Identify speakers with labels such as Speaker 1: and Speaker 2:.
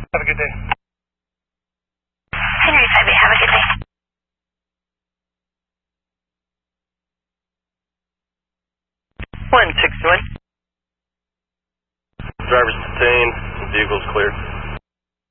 Speaker 1: Have a good day.
Speaker 2: Henry 5-8, have a good day.
Speaker 3: 161.
Speaker 1: Driver's detained. Vehicle's cleared.